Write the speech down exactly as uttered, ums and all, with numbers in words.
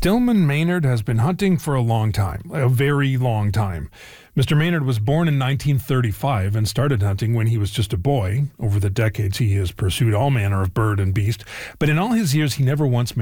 Stillman Maynard has been hunting for a long time, a very long time. Mister Maynard was born in nineteen thirty-five and started hunting when he was just a boy. Over the decades, he has pursued all manner of bird and beast, but in all his years, he never once